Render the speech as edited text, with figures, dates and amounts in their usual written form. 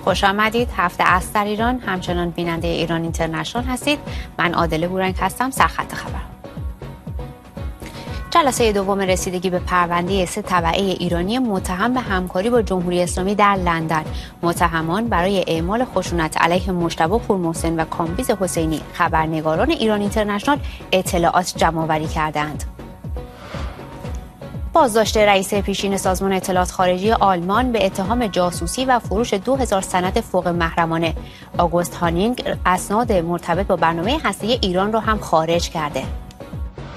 خوش آمدید. هفته است در ایران، همچنان بیننده ایران اینترنشنال هستید. من عادله بورنگ هستم. سرخط خبر. جلسه دوم رسیدگی به پرونده 3 تبعه ایرانی متهم به همکاری با جمهوری اسلامی در لندن. متهمان برای اعمال خشونت علیه مجتبی پورمحسن و کامبیز حسینی خبرنگاران ایران اینترنشنال اطلاعات جمع‌آوری کردند. بازداشت رئیس پیشین سازمان اطلاعات خارجی آلمان به اتهام جاسوسی و فروش 2000 سند فوق محرمانه. آگوست هانینگ اسناد مرتبط با برنامه هسته‌ای ایران را هم خارج کرده.